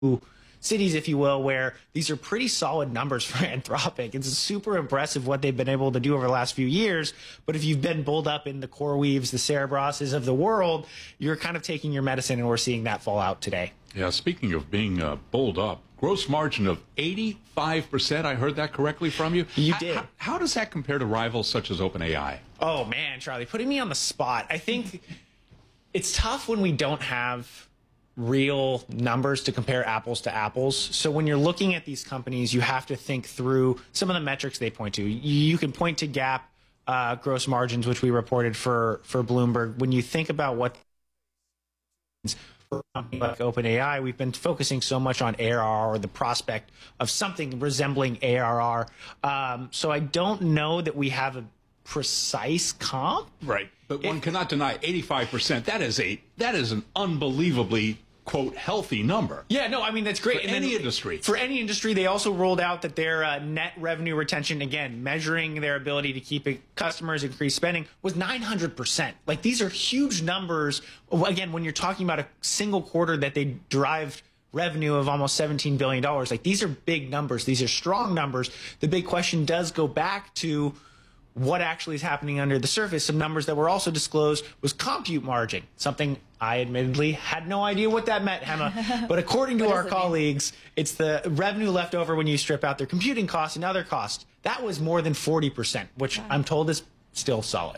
cities, if you will, where these are pretty solid numbers for Anthropic. It's super impressive what they've been able to do over the last few years. But if you've been bulled up in the CoreWeaves, the Cerebroses of the world, you're kind of taking your medicine, and we're seeing that fall out today. Yeah, speaking of being bulled up, gross margin of 85%. I heard that correctly from you? You did. How does that compare to rivals such as OpenAI? Oh, man, Charlie, putting me on the spot. I think it's tough when we don't have real numbers to compare apples to apples. So when you're looking at these companies, you have to think through some of the metrics they point to. You can point to GAAP gross margins, which we reported for Bloomberg. When you think about what for a company like OpenAI, we've been focusing so much on ARR or the prospect of something resembling ARR. So I don't know that we have a precise comp. Right. But one cannot deny 85%. That is an unbelievably, quote, healthy number. Yeah, no, I mean, that's great. For any industry. For any industry, they also rolled out that their net revenue retention, again, measuring their ability to keep customers, increase spending, was 900%. Like, these are huge numbers. Again, when you're talking about a single quarter that they derived revenue of almost $17 billion, like, these are big numbers. These are strong numbers. The big question does go back to what actually is happening under the surface. Some numbers that were also disclosed was compute margin, something I admittedly had no idea what that meant, Hema. But according to our colleagues, it's the revenue left over when you strip out their computing costs and other costs. That was more than 40%, which I'm told is still solid.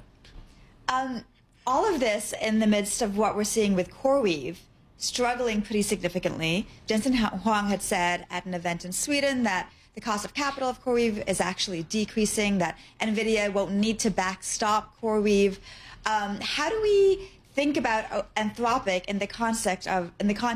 All of this in the midst of what we're seeing with CoreWeave struggling pretty significantly. Jensen Huang had said at an event in Sweden that the cost of capital of CoreWeave is actually decreasing, that NVIDIA won't need to backstop CoreWeave. How do we think about Anthropic in the context of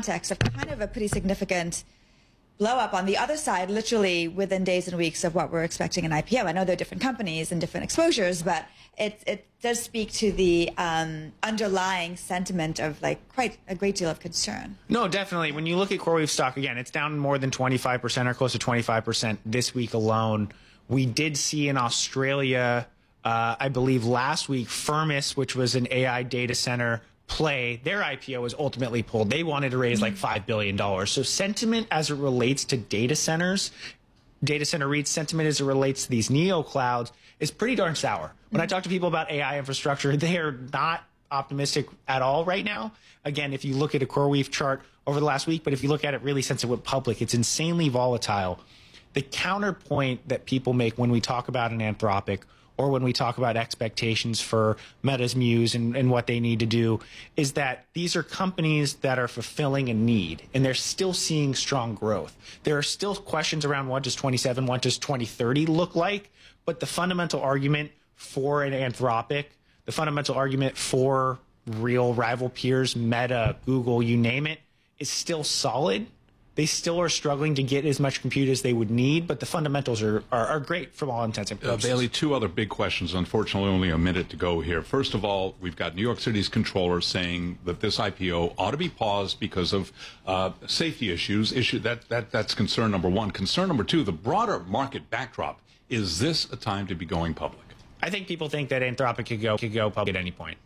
kind of a pretty significant blow up on the other side, literally within days and weeks of what we're expecting an IPO? I know they're different companies and different exposures, but it does speak to the underlying sentiment of like quite a great deal of concern. No, definitely. When you look at CoreWeave stock, again, it's down more than 25% or close to 25% this week alone. We did see in Australia, I believe last week, Firmus, which was an AI data center play, their IPO was ultimately pulled. They wanted to raise like $5 billion. So sentiment as it relates to data centers, data center REITs, sentiment as it relates to these neo clouds is pretty darn sour. When I talk to people about AI infrastructure, they are not optimistic at all right now. Again, if you look at a CoreWeave chart over the last week, but if you look at it really since it went public, it's insanely volatile. The counterpoint that people make when we talk about an Anthropic or when we talk about expectations for Meta's Muse and what they need to do, is that these are companies that are fulfilling a need, and they're still seeing strong growth. There are still questions around what does 27, what does 2030 look like, but the fundamental argument for an Anthropic, the fundamental argument for real rival peers, Meta, Google, you name it, is still solid. They still are struggling to get as much compute as they would need, but the fundamentals are great from all intents and purposes. Bailey, two other big questions. Unfortunately, only a minute to go here. First of all, we've got New York City's controller saying that this IPO ought to be paused because of safety issues. That's concern number one. Concern number two, the broader market backdrop. Is this a time to be going public? I think people think that Anthropic could go public at any point.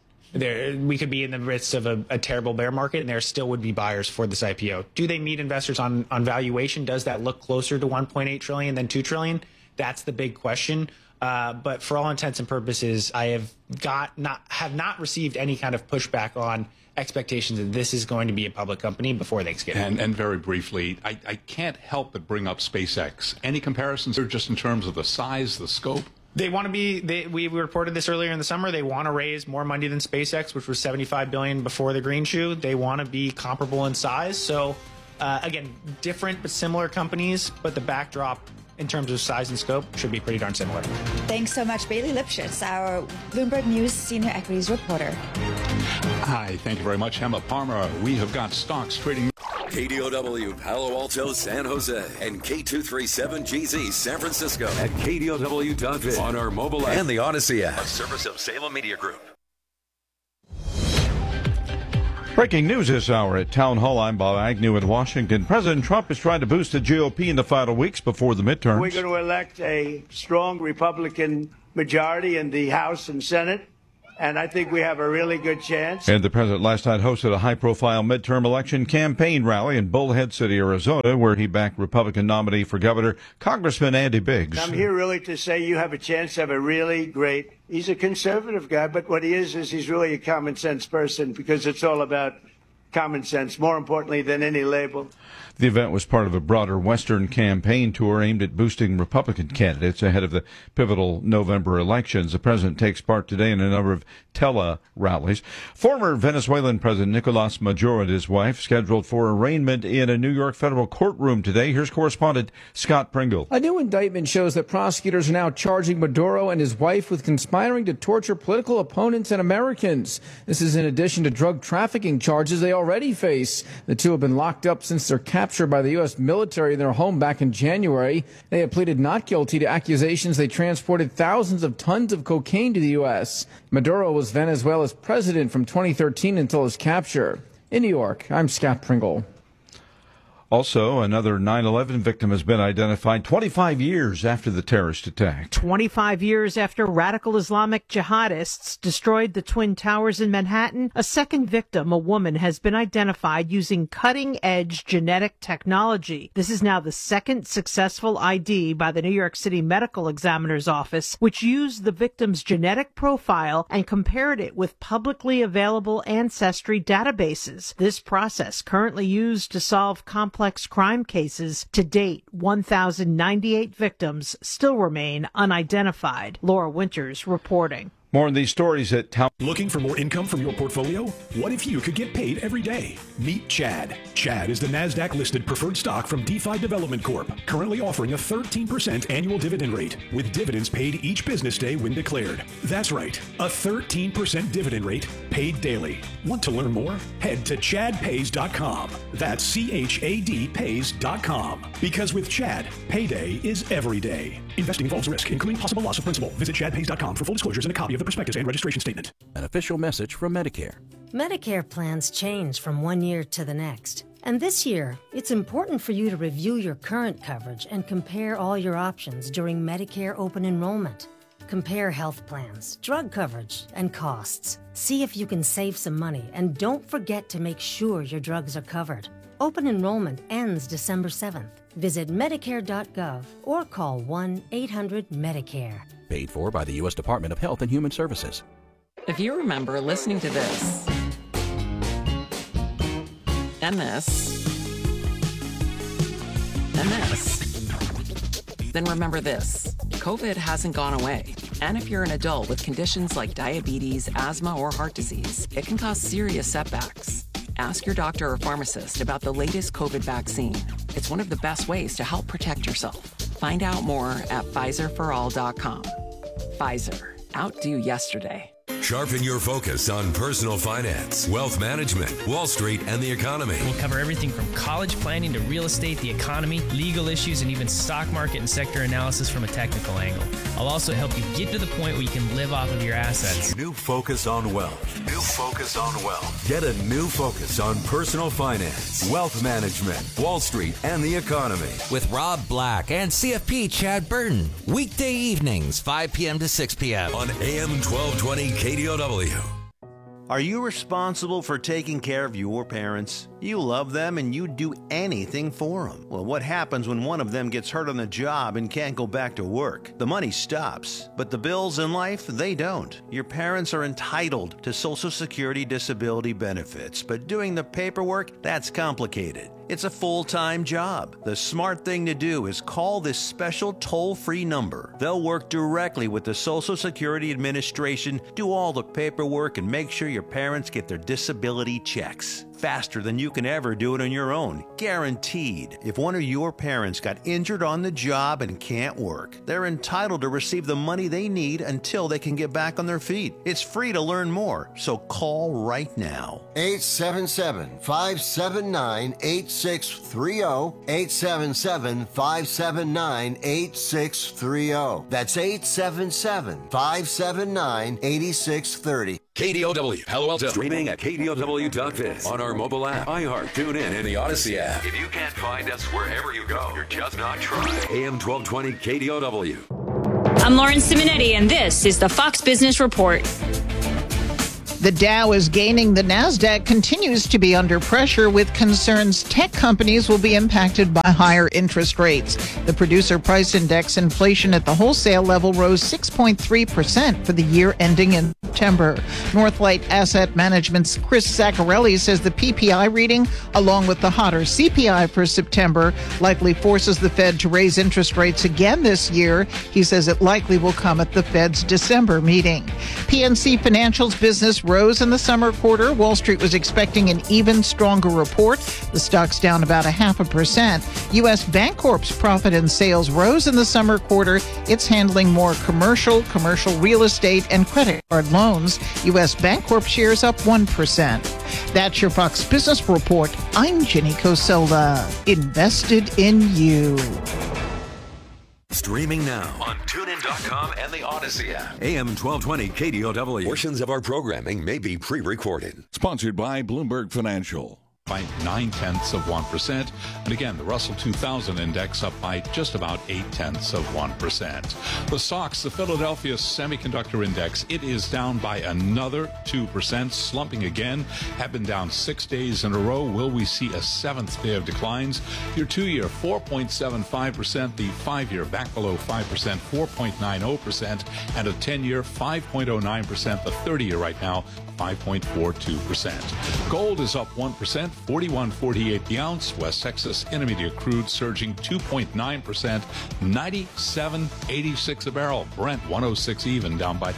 We could be in the midst of a terrible bear market, and there still would be buyers for this IPO. Do they meet investors on valuation? Does that look closer to 1.8 trillion than 2 trillion? That's the big question. But for all intents and purposes, I have not received any kind of pushback on expectations that this is going to be a public company before Thanksgiving. And very briefly, I can't help but bring up SpaceX. Any comparisons there just in terms of the size, the scope? They want to be. We reported this earlier in the summer. They want to raise more money than SpaceX, which was $75 billion before the green shoe. They want to be comparable in size. So, again, different but similar companies, but the backdrop in terms of size and scope should be pretty darn similar. Thanks so much, Bailey Lipschitz, our Bloomberg News senior equities reporter. Hi, thank you very much, Hema Parmer. We have got stocks trading. KDOW Palo Alto San Jose and K237GZ San Francisco at KDOW.biz on our mobile app and the Odyssey app, a service of Salem Media Group. Breaking news this hour at Town Hall. I'm Bob Agnew in Washington. President Trump is trying to boost the GOP in the final weeks before the midterms. We're going to elect a strong Republican majority in the House and Senate, and I think we have a really good chance. And the president last night hosted a high-profile midterm election campaign rally in Bullhead City, Arizona, where he backed Republican nominee for governor, Congressman Andy Biggs. I'm here really to say you have a chance to have a really great, he's a conservative guy, but what he is he's really a common sense person, because it's all about common sense, more importantly than any label. The event was part of a broader Western campaign tour aimed at boosting Republican candidates ahead of the pivotal November elections. The president takes part today in a number of tele-rallies. Former Venezuelan President Nicolas Maduro and his wife scheduled for arraignment in a New York federal courtroom today. Here's correspondent Scott Pringle. A new indictment shows that prosecutors are now charging Maduro and his wife with conspiring to torture political opponents and Americans. This is in addition to drug trafficking charges they already face. The two have been locked up since their capture by the U.S. military in their home back in January. They have pleaded not guilty to accusations they transported thousands of tons of cocaine to the U.S. Maduro was Venezuela's president from 2013 until his capture. In New York, I'm Scott Pringle. Also, another 9/11 victim has been identified 25 years after the terrorist attack. 25 years after radical Islamic jihadists destroyed the Twin Towers in Manhattan, a second victim, a woman, has been identified using cutting-edge genetic technology. This is now the second successful ID by the New York City Medical Examiner's Office, which used the victim's genetic profile and compared it with publicly available ancestry databases. This process, currently used to solve complex crime cases, to date, 1,098 victims still remain unidentified. Laura Winters reporting. More on these stories at Town. Looking for more income from your portfolio? What if you could get paid every day? Meet Chad. Chad is the NASDAQ-listed preferred stock from DeFi Development Corp., currently offering a 13% annual dividend rate, with dividends paid each business day when declared. That's right, a 13% dividend rate paid daily. Want to learn more? Head to chadpays.com. That's CHADpays.com. Because with Chad, payday is every day. Investing involves risk, including possible loss of principal. Visit chadpays.com for full disclosures and a copy of the prospectus and registration statement. An official message from Medicare. Medicare plans change from one year to the next. And this year, it's important for you to review your current coverage and compare all your options during Medicare open enrollment. Compare health plans, drug coverage, and costs. See if you can save some money, and don't forget to make sure your drugs are covered. Open enrollment ends December 7th. Visit Medicare.gov or call 1-800-MEDICARE. Paid for by the U.S. Department of Health and Human Services. If you remember listening to this, and this, and this, then remember this. COVID hasn't gone away. And if you're an adult with conditions like diabetes, asthma, or heart disease, it can cause serious setbacks. Ask your doctor or pharmacist about the latest COVID vaccine. It's one of the best ways to help protect yourself. Find out more at PfizerForAll.com. Pfizer. Outdo yesterday. Sharpen your focus on personal finance, wealth management, Wall Street, and the economy. We'll cover everything from college planning to real estate, the economy, legal issues, and even stock market and sector analysis from a technical angle. I'll also help you get to the point where you can live off of your assets. New focus on wealth. New focus on wealth. Get a new focus on personal finance, wealth management, Wall Street, and the economy. With Rob Black and CFP Chad Burton. Weekday evenings, 5 p.m. to 6 p.m. on AM 1220 KDOW. Are you responsible for taking care of your parents? You love them and you'd do anything for them. Well, what happens when one of them gets hurt on the job and can't go back to work? The money stops, but the bills in life, they don't. Your parents are entitled to Social Security disability benefits, but doing the paperwork, that's complicated. It's a full-time job. The smart thing to do is call this special toll-free number. They'll work directly with the Social Security Administration, do all the paperwork, and make sure your parents get their disability checks. Faster than you can ever do it on your own. Guaranteed. If one of your parents got injured on the job and can't work, they're entitled to receive the money they need until they can get back on their feet. It's free to learn more, so call right now. 877-579-8630. 877-579-8630. That's 877-579-8630. KDOW, Palo Alto. Streaming at KDOW.biz. On our mobile app, iHeart, TuneIn, and the Odyssey app. If you can't find us wherever you go, you're just not trying. AM 1220 KDOW. I'm Lauren Simonetti, and this is the Fox Business Report. The Dow is gaining. The Nasdaq continues to be under pressure with concerns tech companies will be impacted by higher interest rates. The producer price index inflation at the wholesale level rose 6.3% for the year ending in September. Northlight Asset Management's Chris Zaccarelli says the PPI reading, along with the hotter CPI for September, likely forces the Fed to raise interest rates again this year. He says it likely will come at the Fed's December meeting. PNC Financial's business rose in the summer quarter. Wall Street was expecting an even stronger report. The stock's down about 0.5%. U.S. Bancorp's profit and sales rose in the summer quarter. It's handling more commercial real estate, and credit card loans. U.S. Bancorp shares up 1%. That's your Fox Business Report. I'm Jenny Cosola. Invested in you. Streaming now on TuneIn.com and the Odyssey app. AM 1220 KDOW. Portions of our programming may be pre-recorded. Sponsored by Bloomberg Financial. By 0.9%. And again, the Russell 2000 index up by just about 0.8%. The SOX, the Philadelphia Semiconductor Index, it is down by another 2%, slumping again. Have been down 6 days in a row. Will we see a seventh day of declines? Your 2-year, 4.75%. The 5-year, back below 5%, 4.90%. And a 10-year, 5.09%. The 30-year right now, 5.42%. Gold is up 1%, 41.48 the ounce. West Texas Intermediate crude surging 2.9%, 97.86 a barrel. Brent 106 even, down by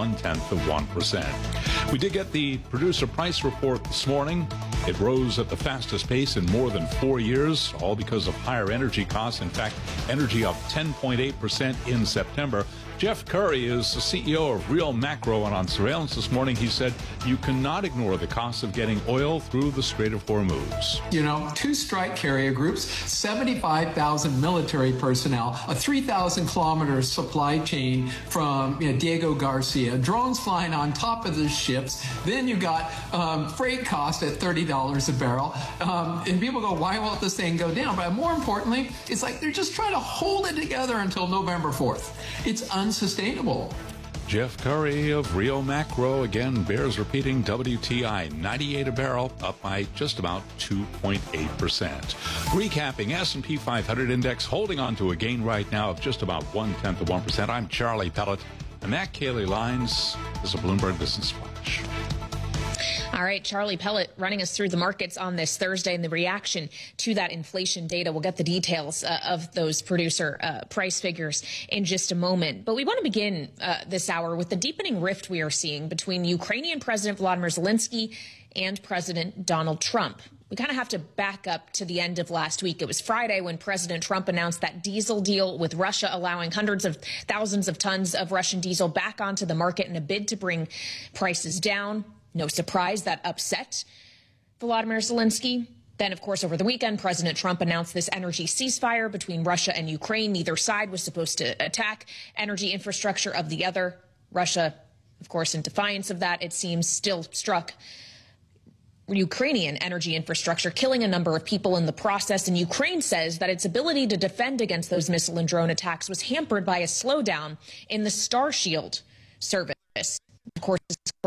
0.1%. We did get the producer price report this morning. It rose at the fastest pace in more than 4 years, all because of higher energy costs. In fact, energy up 10.8% in September. Jeff Curry is the CEO of Real Macro, and on surveillance this morning, he said you cannot ignore the cost of getting oil through the Strait of Hormuz. 2 strike carrier groups, 75,000 military personnel, a 3,000-kilometer supply chain from Diego Garcia, drones flying on top of the ships. Then you got freight costs at $30 a barrel. And people go, why won't this thing go down? But more importantly, it's like they're just trying to hold it together until November 4th. It's unsustainable. Jeff Curry of Real Macro, again, bears repeating. WTI 98 a barrel, up by just about 2.8%. Recapping, S&P 500 index holding on to a gain right now of just about 0.1%. I'm Charlie Pellet, and that Kaylee Lines is a Bloomberg Business Flash. All right, Charlie Pellet running us through the markets on this Thursday and the reaction to that inflation data. We'll get the details of those producer price figures in just a moment. But we want to begin this hour with the deepening rift we are seeing between Ukrainian President Volodymyr Zelensky and President Donald Trump. We kind of have to back up to the end of last week. It was Friday when President Trump announced that diesel deal with Russia, allowing hundreds of thousands of tons of Russian diesel back onto the market in a bid to bring prices down. No surprise that upset Volodymyr Zelensky. Then, of course, over the weekend, President Trump announced this energy ceasefire between Russia and Ukraine. Neither side was supposed to attack energy infrastructure of the other. Russia, of course, in defiance of that, it seems, still struck Ukrainian energy infrastructure, killing a number of people in the process. And Ukraine says that its ability to defend against those missile and drone attacks was hampered by a slowdown in the Starshield service. Of course,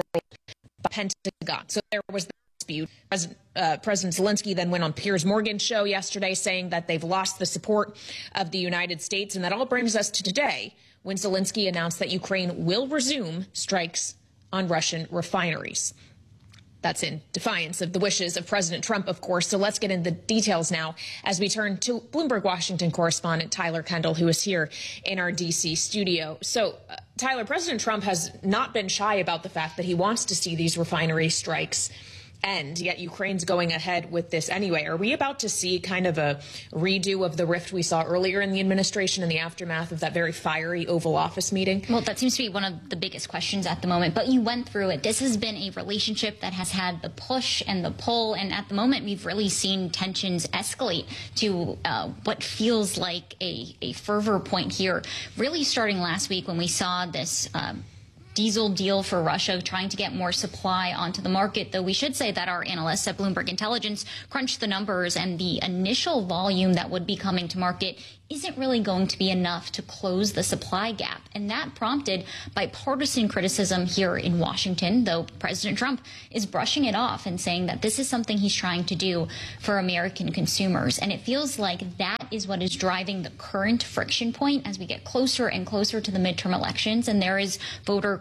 Pentagon. So there was the dispute. President Zelensky then went on Piers Morgan's show yesterday saying that they've lost the support of the United States. And that all brings us to today, when Zelensky announced that Ukraine will resume strikes on Russian refineries. That's in defiance of the wishes of President Trump, of course. So let's get into the details now as we turn to Bloomberg Washington correspondent Tyler Kendall, who is here in our D.C. studio. So, Tyler, President Trump has not been shy about the fact that he wants to see these refinery strikes end, yet Ukraine's going ahead with this anyway. Are we about to see kind of a redo of the rift we saw earlier in the administration in the aftermath of that very fiery Oval Office meeting? Well, that seems to be one of the biggest questions at the moment, but you went through it. This has been a relationship that has had the push and the pull, and at the moment we've really seen tensions escalate to what feels like a fervor point here, really starting last week when we saw this diesel deal for Russia, trying to get more supply onto the market, though we should say that our analysts at Bloomberg Intelligence crunched the numbers, and the initial volume that would be coming to market isn't really going to be enough to close the supply gap. And that prompted bipartisan criticism here in Washington, though President Trump is brushing it off and saying that this is something he's trying to do for American consumers. And it feels like that is what is driving the current friction point as we get closer and closer to the midterm elections. And there is voter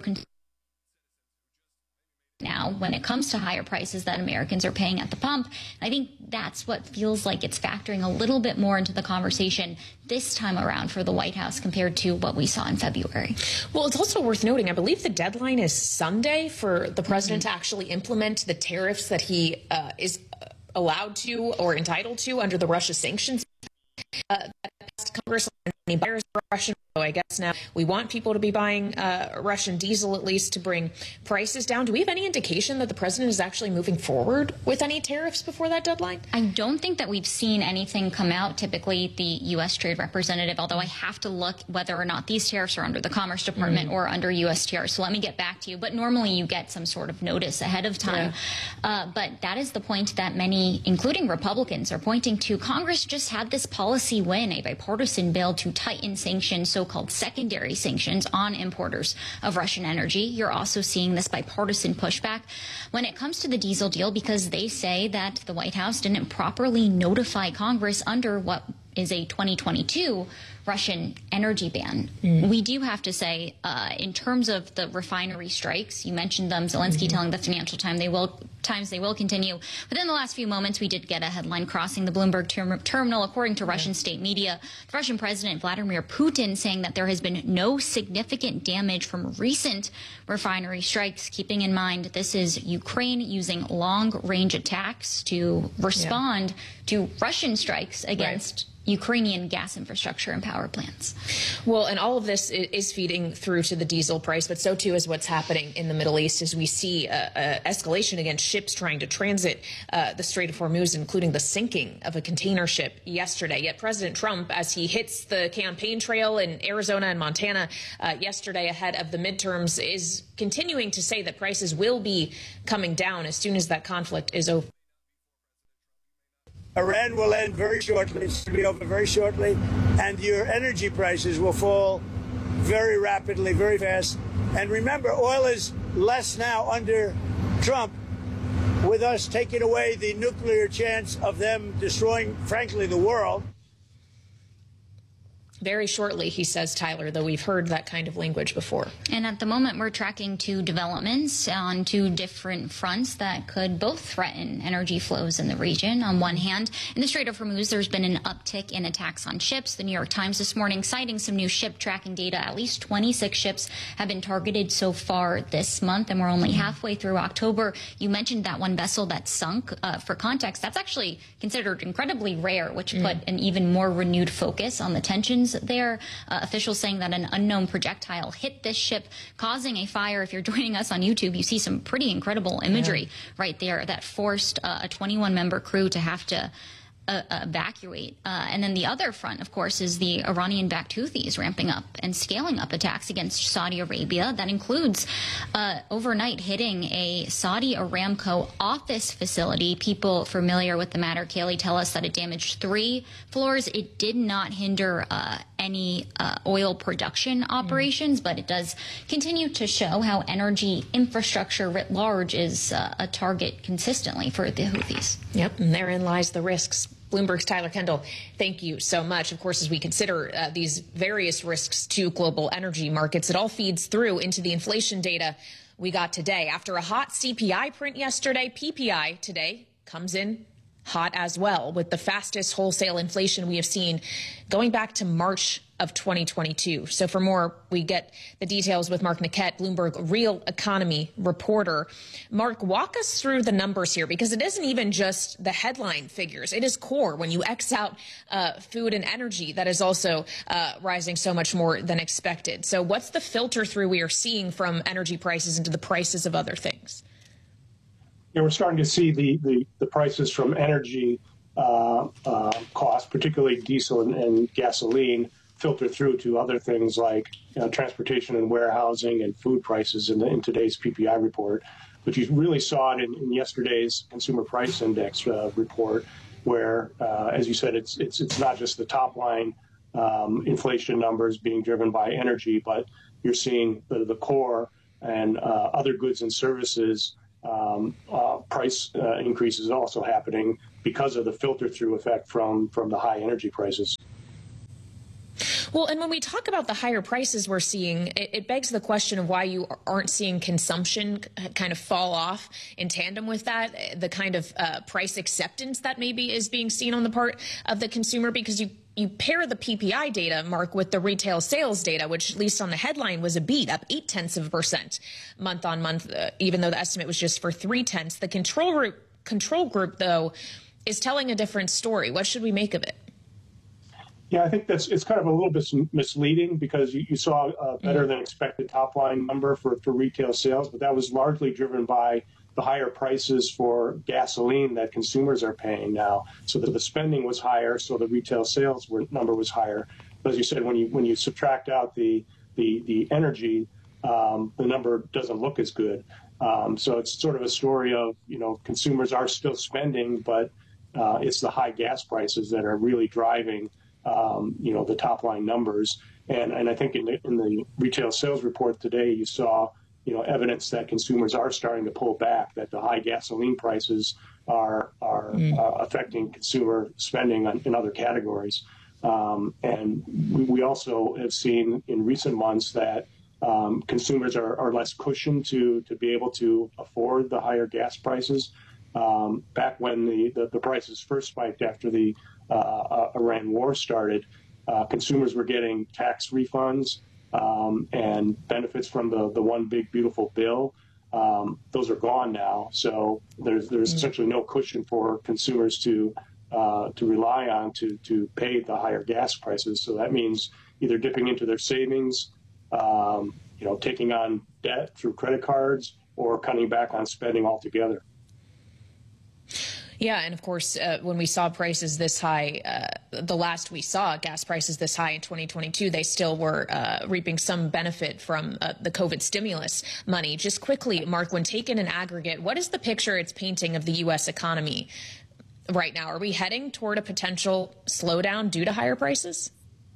now when it comes to higher prices that Americans are paying at the pump. I think that's what feels like it's factoring a little bit more into the conversation this time around for the White House compared to what we saw in February. Well, it's also worth noting, I believe the deadline is Sunday for the president to actually implement the tariffs that he is allowed to or entitled to under the Russia sanctions. That passed Congress on any buyers of Russian. So I guess now we want people to be buying Russian diesel, at least to bring prices down. Do we have any indication that the president is actually moving forward with any tariffs before that deadline? I don't think that we've seen anything come out. Typically, the U.S. Trade Representative, although I have to look whether or not these tariffs are under the Commerce Department or under USTR. So let me get back to you. But normally you get some sort of notice ahead of time. Yeah. But that is the point that many, including Republicans, are pointing to. Congress just had this policy win, a bipartisan bill to tighten sanctions, so-called secondary sanctions on importers of Russian energy. You're also seeing this bipartisan pushback when it comes to the diesel deal because they say that the White House didn't properly notify Congress under what is a 2022 Russian energy ban. We do have to say, in terms of the refinery strikes, you mentioned them, Zelensky telling the Financial Times they will continue. Within the last few moments, we did get a headline crossing the Bloomberg terminal, according to Russian state media. The Russian President Vladimir Putin saying that there has been no significant damage from recent refinery strikes, keeping in mind this is Ukraine using long-range attacks to respond to Russian strikes against Ukrainian gas infrastructure and power plants. Well, and all of this is feeding through to the diesel price, but so too is what's happening in the Middle East as we see escalation against ships trying to transit the Strait of Hormuz, including the sinking of a container ship yesterday. Yet President Trump, as he hits the campaign trail in Arizona and Montana yesterday ahead of the midterms, is continuing to say that prices will be coming down as soon as that conflict is over. Iran will end very shortly. It's going to be over very shortly. And your energy prices will fall very rapidly, very fast. And remember, oil is less now under Trump, with us taking away the nuclear chance of them destroying, frankly, the world. Very shortly, he says, Tyler, though we've heard that kind of language before. And at the moment, we're tracking two developments on two different fronts that could both threaten energy flows in the region. On one hand, in the Strait of Hormuz, there's been an uptick in attacks on ships. The New York Times this morning citing some new ship tracking data. At least 26 ships have been targeted so far this month, and we're only halfway through October. You mentioned that one vessel that sunk. For context, that's actually considered incredibly rare, which put an even more renewed focus on the tensions there. Officials saying that an unknown projectile hit this ship, causing a fire. If you're joining us on YouTube, you see some pretty incredible imagery right there that forced a 21-member crew to have to evacuate. And then the other front, of course, is the Iranian-backed Houthis ramping up and scaling up attacks against Saudi Arabia. That includes overnight hitting a Saudi Aramco office facility. People familiar with the matter, Kaylee, tell us that it damaged 3 floors. It did not hinder any oil production operations, but it does continue to show how energy infrastructure writ large is a target consistently for the Houthis. Yep, and therein lies the risks. Bloomberg's Tyler Kendall, thank you so much. Of course, as we consider these various risks to global energy markets, it all feeds through into the inflation data we got today. After a hot CPI print yesterday, PPI today comes in hot as well, with the fastest wholesale inflation we have seen going back to March of 2022. So for more, we get the details with Mark Niquette, Bloomberg Real Economy reporter. Mark, walk us through the numbers here, because it isn't even just the headline figures. It is core. When you X out food and energy, that is also rising so much more than expected. So what's the filter through we are seeing from energy prices into the prices of other things? Yeah, we're starting to see the prices from energy costs, particularly diesel and gasoline, filter through to other things like transportation and warehousing and food prices in today's PPI report. But you really saw it in yesterday's Consumer Price Index report, where, as you said, it's not just the top line inflation numbers being driven by energy, but you're seeing the core and other goods and services price increases also happening because of the filter through effect from the high energy prices. Well, and when we talk about the higher prices we're seeing, it begs the question of why you aren't seeing consumption kind of fall off in tandem with that, the kind of price acceptance that maybe is being seen on the part of the consumer, because you pair the PPI data, Mark, with the retail sales data, which at least on the headline was a beat, up 0.8% month on month, even though the estimate was just for 0.3. The control group, though, is telling a different story. What should we make of it? Yeah, I think it's kind of a little bit misleading, because you saw a better than expected top line number for retail sales, but that was largely driven by the higher prices for gasoline that consumers are paying now. So the spending was higher, so the retail sales number was higher. But as you said, when you subtract out the energy, the number doesn't look as good. So it's sort of a story of, consumers are still spending, but it's the high gas prices that are really driving the top line numbers. And I think in the retail sales report today, you saw, evidence that consumers are starting to pull back, that the high gasoline prices are affecting consumer spending in other categories. And we also have seen in recent months that consumers are less cushioned to be able to afford the higher gas prices. Back when the prices first spiked after the Iran war started, consumers were getting tax refunds and benefits from the one big beautiful bill. Those are gone now, so there's essentially no cushion for consumers to rely on to pay the higher gas prices. So that means either dipping into their savings, taking on debt through credit cards, or cutting back on spending altogether. Yeah, and of course, when we saw prices this high, the last we saw gas prices this high in 2022, they still were reaping some benefit from the COVID stimulus money. Just quickly, Mark, when taken in aggregate, what is the picture it's painting of the U.S. economy right now? Are we heading toward a potential slowdown due to higher prices?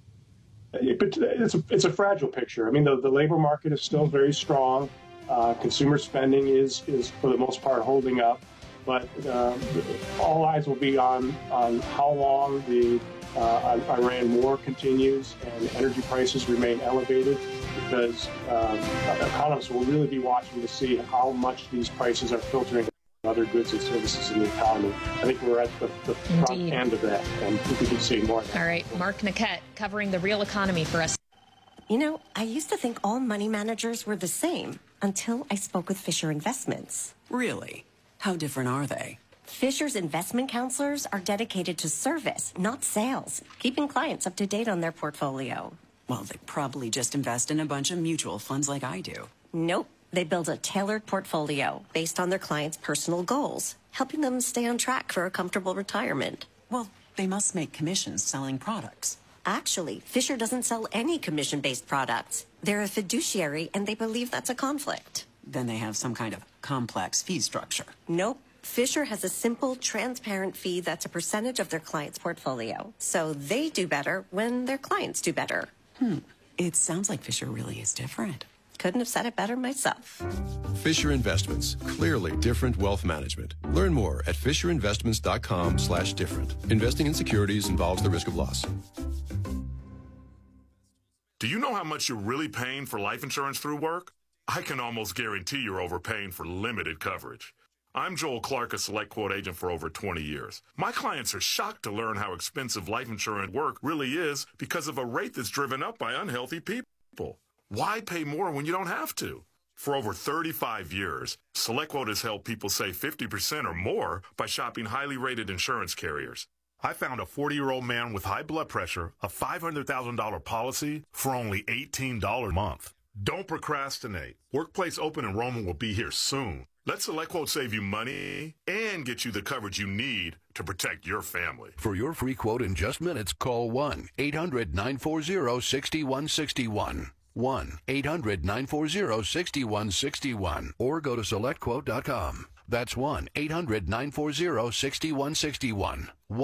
It's a fragile picture. I mean, the labor market is still very strong. Consumer spending is for the most part holding up. But all eyes will be on how long the Iran war continues and energy prices remain elevated, because economists will really be watching to see how much these prices are filtering other goods and services in the economy. I think we're at the front end of that, and we could see more of that. All right, Mark Niquette covering the real economy for us. I used to think all money managers were the same until I spoke with Fisher Investments. Really? How different are they? Fisher's investment counselors are dedicated to service, not sales, keeping clients up to date on their portfolio. Well, they probably just invest in a bunch of mutual funds like I do. Nope. They build a tailored portfolio based on their clients' personal goals, helping them stay on track for a comfortable retirement. Well, they must make commissions selling products. Actually, Fisher doesn't sell any commission-based products. They're a fiduciary, and they believe that's a conflict. Then they have some kind of complex fee structure. Nope. Fisher has a simple, transparent fee that's a percentage of their client's portfolio. So they do better when their clients do better. It sounds like Fisher really is different. Couldn't have said it better myself. Fisher Investments. Clearly different wealth management. Learn more at FisherInvestments.com/different. Investing in securities involves the risk of loss. Do you know how much you're really paying for life insurance through work? I can almost guarantee you're overpaying for limited coverage. I'm Joel Clark, a Select Quote agent for over 20 years. My clients are shocked to learn how expensive life insurance work really is because of a rate that's driven up by unhealthy people. Why pay more when you don't have to? For over 35 years, Select Quote has helped people save 50% or more by shopping highly rated insurance carriers. I found a 40-year-old man with high blood pressure, a $500,000 policy for only $18 a month. Don't procrastinate. Workplace open enrollment will be here soon. Let SelectQuote save you money and get you the coverage you need to protect your family. For your free quote in just minutes, call 1-800-940-6161. 1-800-940-6161. Or go to SelectQuote.com. That's 1-800-940-6161.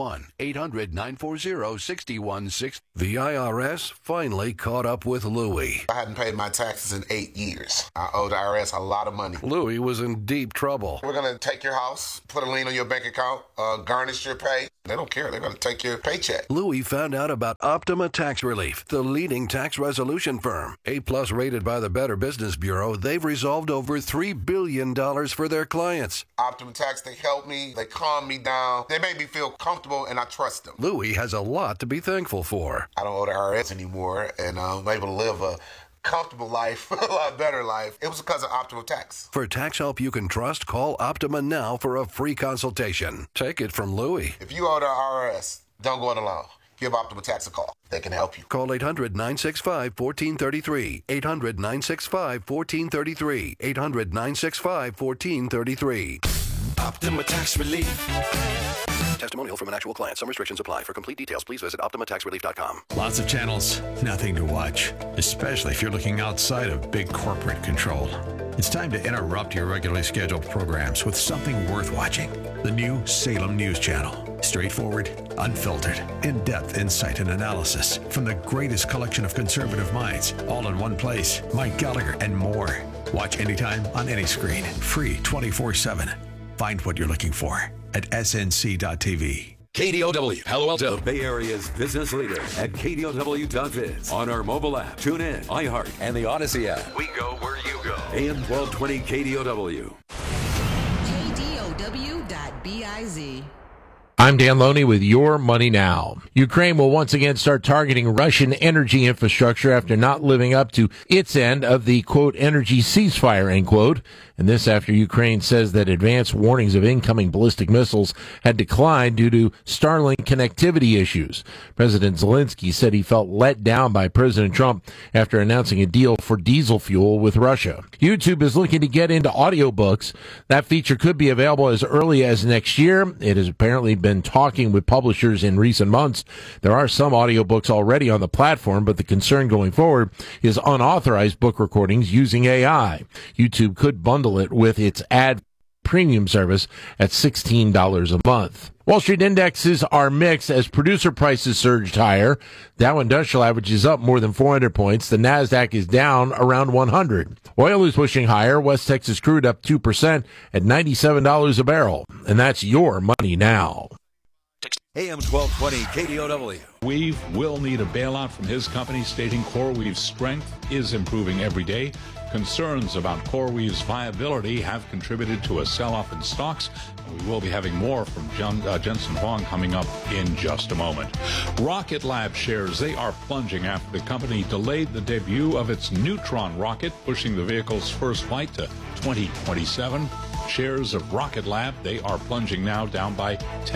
1-800-940-6160. The IRS finally caught up with Louie. I hadn't paid my taxes in 8 years. I owe the IRS a lot of money. Louie was in deep trouble. We're going to take your house, put a lien on your bank account, garnish your pay. They don't care. They're going to take your paycheck. Louie found out about Optima Tax Relief, the leading tax resolution firm. A-plus rated by the Better Business Bureau, they've resolved over $3 billion for their clients. Optima Tax, they help me. They calm me down. They make me feel comfortable, and I trust them. Louie has a lot to be thankful for. I don't owe the IRS anymore, and I'm able to live a comfortable life, a lot better life. It was because of Optima Tax. For tax help you can trust, call Optima now for a free consultation. Take it from Louie. If you owe the IRS, don't go it alone. Give Optima Tax a call. They can help you. Call 800-965-1433. 800-965-1433. 800-965-1433. Optima Tax Relief. Testimonial from an actual client. Some restrictions apply. For complete details, please visit OptimaTaxRelief.com. Lots of channels, nothing to watch, especially if you're looking outside of big corporate control. It's time to interrupt your regularly scheduled programs with something worth watching. The new Salem News Channel. Straightforward, unfiltered, in-depth insight and analysis from the greatest collection of conservative minds, all in one place. Mike Gallagher and more. Watch anytime on any screen. Free 24/7. Find what you're looking for at snc.tv. KDOW, Palo Alto, Bay Area's business leader at KDOW.biz. On our mobile app, tune in, iHeart, and the Odyssey app. We go where you go. AM 1220 KDOW. KDOW.biz. I'm Dan Loney with Your Money Now. Ukraine will once again start targeting Russian energy infrastructure after not living up to its end of the, quote, energy ceasefire, end quote. And this after Ukraine says that advance warnings of incoming ballistic missiles had declined due to Starlink connectivity issues. President Zelensky said he felt let down by President Trump after announcing a deal for diesel fuel with Russia. YouTube is looking to get into audiobooks. That feature could be available as early as next year. It has apparently been talking with publishers in recent months. There are some audiobooks already on the platform, but the concern going forward is unauthorized book recordings using AI. YouTube could bundle it with its ad premium service at $16 a month. Wall Street indexes are mixed as producer prices surged higher. Dow Industrial Average is up more than 400 points. The NASDAQ is down around 100. Oil is pushing higher. West Texas crude up 2% at $97 a barrel. And that's Your Money Now. AM 1220 KDOW. Weave will need a bailout from his company, stating CoreWeave's strength is improving every day. Concerns about CoreWeave's viability have contributed to a sell-off in stocks. We will be having more from Jensen Huang coming up in just a moment. Rocket Lab shares, they are plunging after the company delayed the debut of its Neutron rocket, pushing the vehicle's first flight to 2027. Shares of Rocket Lab, they are plunging now, down by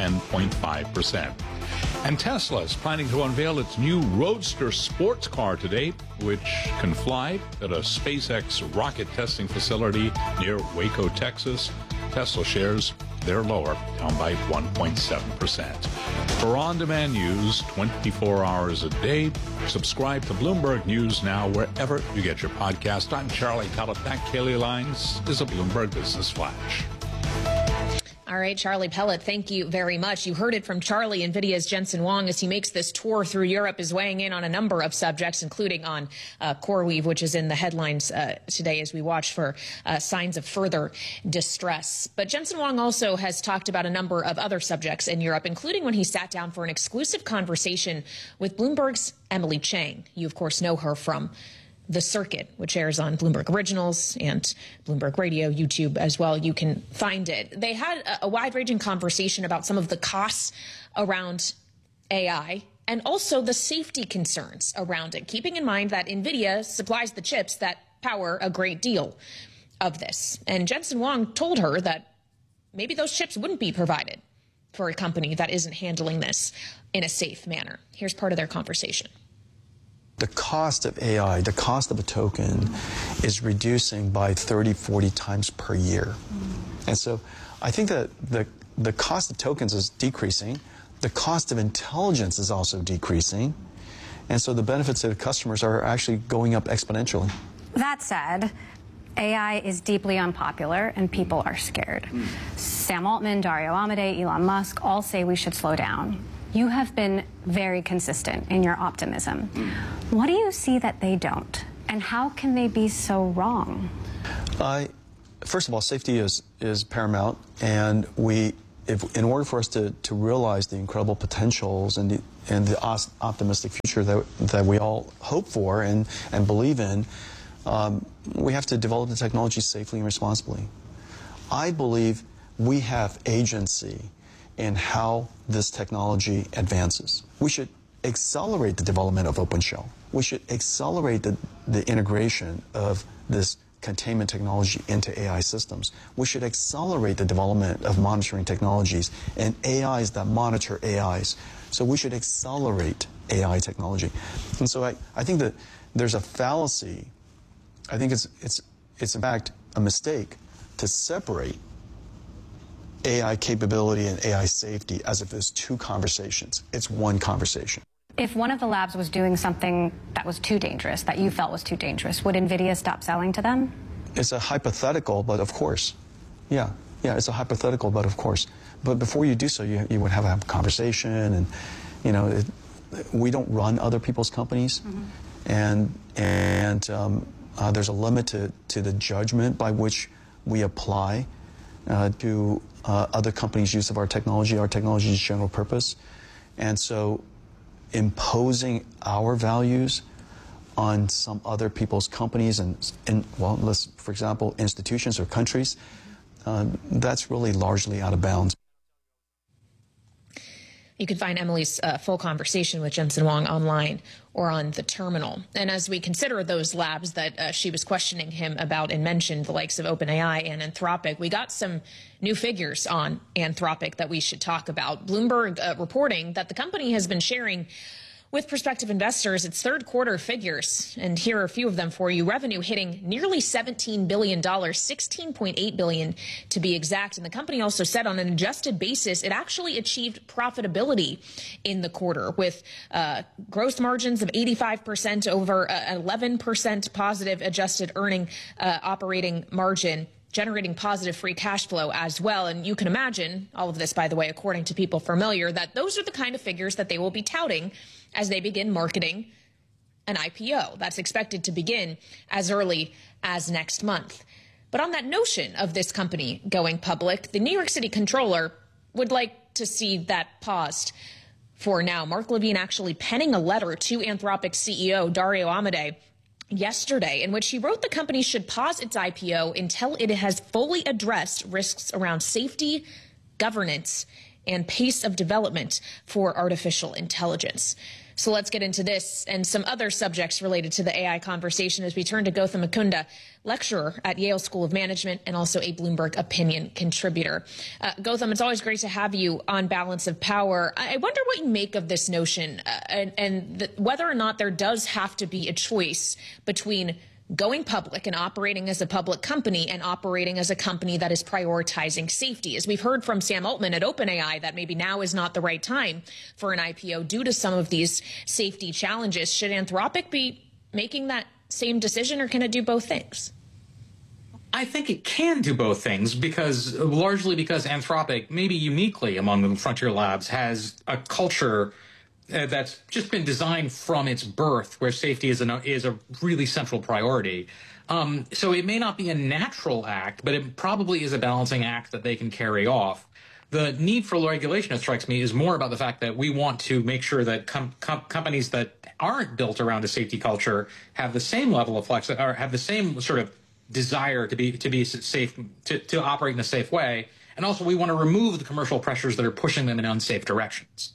10.5%. And Tesla is planning to unveil its new Roadster sports car today, which can fly at a SpaceX rocket testing facility near Waco, Texas. Tesla shares, they're lower, down by 1.7%. For on-demand news 24 hours a day, subscribe to Bloomberg News Now wherever you get your podcast. I'm Charlie Pellet. That Kaylee Lines is a Bloomberg Business Flash. All right, Charlie Pellet, thank you very much. You heard it from Charlie. NVIDIA's Jensen Huang, as he makes this tour through Europe, is weighing in on a number of subjects, including on CoreWeave, which is in the headlines today as we watch for signs of further distress. But Jensen Huang also has talked about a number of other subjects in Europe, including when he sat down for an exclusive conversation with Bloomberg's Emily Chang. You, of course, know her from The Circuit, which airs on Bloomberg Originals and Bloomberg Radio, YouTube as well. You can find it. They had a wide-ranging conversation about some of the costs around AI and also the safety concerns around it, keeping in mind that NVIDIA supplies the chips that power a great deal of this. And Jensen Huang told her that maybe those chips wouldn't be provided for a company that isn't handling this in a safe manner. Here's part of their conversation. the cost of AI, the cost of a token, is reducing by 30, 40 times per year. And so I think that the cost of tokens is decreasing. The cost of intelligence is also decreasing. And so the benefits to the customers are actually going up exponentially. That said, AI is deeply unpopular and people are scared. Sam Altman, Dario Amodei, Elon Musk all say we should slow down. You have been very consistent in your optimism. What do you see that they don't? And how can they be so wrong? First of all, safety is paramount, and in order for us to realize the incredible potentials and the optimistic future that we all hope for and believe in, we have to develop the technology safely and responsibly. I believe we have agency in how this technology advances. We should accelerate the development of OpenShell. We should accelerate the integration of this containment technology into AI systems. We should accelerate the development of monitoring technologies and AIs that monitor AIs. So we should accelerate AI technology. And so I think that there's a fallacy. I think it's in fact a mistake to separate AI capability and AI safety as if there's two conversations. It's one conversation. If one of the labs was doing something that was too dangerous, that you felt was too dangerous, would NVIDIA stop selling to them? It's a hypothetical, but of course. Yeah, it's a hypothetical, but of course. But before you do so, you would have a conversation, and, you know, we don't run other people's companies, and there's a limit to the judgment by which we apply to other companies' use of our technology. Our technology is general purpose. And so imposing our values on some other people's companies and well, for example, institutions or countries, that's really largely out of bounds. You can find Emily's full conversation with Jensen Huang online or on the terminal. And as we consider those labs that she was questioning him about and mentioned, the likes of OpenAI and Anthropic, we got some new figures on Anthropic that we should talk about. Bloomberg reporting that the company has been sharing with prospective investors its third quarter figures. And here are a few of them for you. Revenue hitting nearly $17 billion, $16.8 billion to be exact. And the company also said on an adjusted basis, it actually achieved profitability in the quarter with gross margins of 85% over 11% positive adjusted operating margin, generating positive free cash flow as well. And you can imagine, all of this, by the way, according to people familiar, that those are the kind of figures that they will be touting as they begin marketing an IPO. That's expected to begin as early as next month. But on that notion of this company going public, the New York City Comptroller would like to see that paused for now. Mark Levine actually penning a letter to Anthropic CEO Dario Amodei yesterday, in which he wrote the company should pause its IPO until it has fully addressed risks around safety, governance, and pace of development for artificial intelligence. So let's get into this and some other subjects related to the AI conversation as we turn to Gautam Mukunda, lecturer at Yale School of Management and also a Bloomberg opinion contributor. Gautam, it's always great to have you on Balance of Power. I wonder what you make of this notion and whether or not there does have to be a choice between going public and operating as a public company and operating as a company that is prioritizing safety. As we've heard from Sam Altman at OpenAI, that maybe now is not the right time for an IPO due to some of these safety challenges. Should Anthropic be making that same decision, or can it do both things? I think it can do both things largely because Anthropic, maybe uniquely among the frontier labs, has a culture that's just been designed from its birth, where safety is a really central priority. So it may not be a natural act, but it probably is a balancing act that they can carry off. The need for regulation, it strikes me, is more about the fact that we want to make sure that companies that aren't built around a safety culture have the same level of or have the same sort of desire to be safe, to operate in a safe way. And also, we want to remove the commercial pressures that are pushing them in unsafe directions.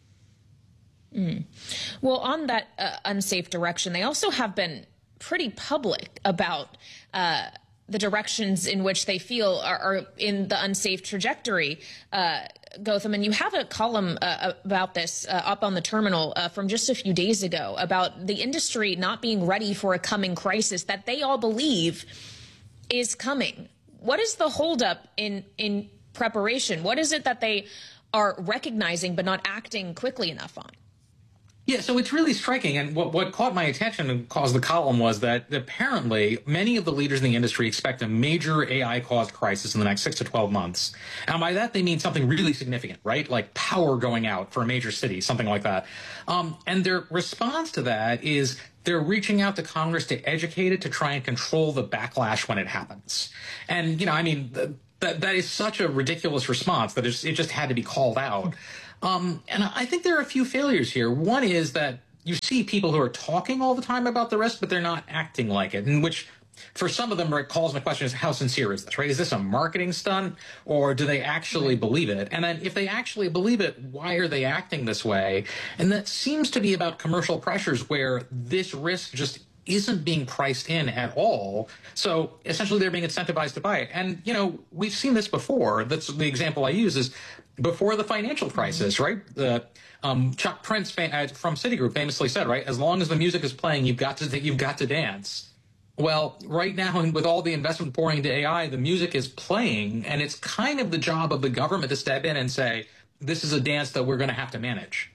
Well, on that unsafe direction, they also have been pretty public about the directions in which they feel are in the unsafe trajectory. Gautam, and you have a column about this up on the terminal from just a few days ago about the industry not being ready for a coming crisis that they all believe is coming. What is the holdup in preparation? What is it that they are recognizing but not acting quickly enough on? Yeah, so it's really striking. And what caught my attention and caused the column was that apparently many of the leaders in the industry expect a major AI-caused crisis in the next 6 to 12 months. And by that, they mean something really significant, right? Like power going out for a major city, something like that. And their response to that is they're reaching out to Congress to educate it to try and control the backlash when it happens. And, that is such a ridiculous response that it just had to be called out. And I think there are a few failures here. One is that you see people who are talking all the time about the risk, but they're not acting like it, and which for some of them calls the question is, how sincere is this, right? Is this a marketing stunt, or do they actually believe it? And then if they actually believe it, why are they acting this way? And that seems to be about commercial pressures where this risk just isn't being priced in at all. So essentially they're being incentivized to buy it. And, we've seen this before. That's the example I use is before the financial crisis, right? Chuck Prince from Citigroup famously said, right, as long as the music is playing, you've got to dance. Well, right now, and with all the investment pouring into AI, the music is playing, and it's kind of the job of the government to step in and say, this is a dance that we're going to have to manage.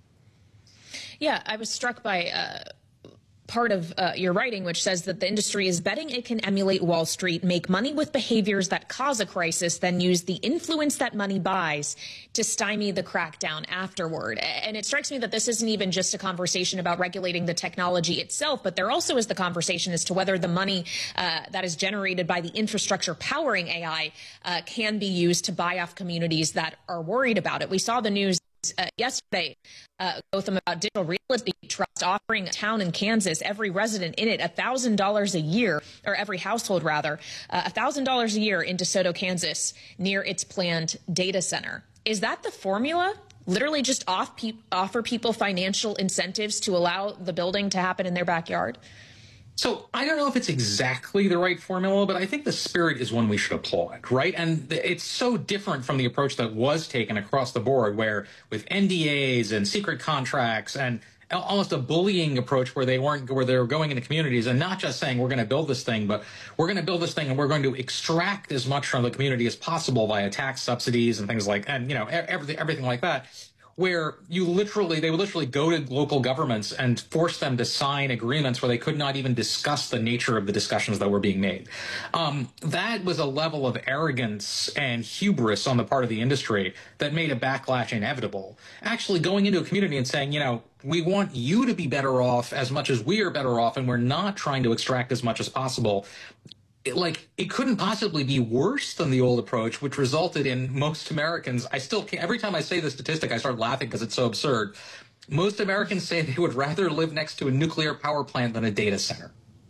Yeah, I was struck by part of your writing, which says that the industry is betting it can emulate Wall Street, make money with behaviors that cause a crisis, then use the influence that money buys to stymie the crackdown afterward. And it strikes me that this isn't even just a conversation about regulating the technology itself, but there also is the conversation as to whether the money that is generated by the infrastructure powering AI can be used to buy off communities that are worried about it. We saw the news yesterday, Gautam, about Digital Realty Trust offering a town in Kansas, every resident in it, $1,000 a year, or every household rather, $1,000 a year in DeSoto, Kansas, near its planned data center. Is that the formula? Literally just offer people financial incentives to allow the building to happen in their backyard? So I don't know if it's exactly the right formula, but I think the spirit is one we should applaud, right? And it's so different from the approach that was taken across the board, where with NDAs and secret contracts and almost a bullying approach where they were going into communities and not just saying we're going to build this thing, but we're going to build this thing and we're going to extract as much from the community as possible via tax subsidies and things like, and everything like that. Where they would literally go to local governments and force them to sign agreements where they could not even discuss the nature of the discussions that were being made. That was a level of arrogance and hubris on the part of the industry that made a backlash inevitable. Actually going into a community and saying, we want you to be better off as much as we are better off, and we're not trying to extract as much as possible. It couldn't possibly be worse than the old approach, which resulted in most Americans, I still can't, every time I say the statistic, I start laughing because it's so absurd. Most Americans say they would rather live next to a nuclear power plant than a data center.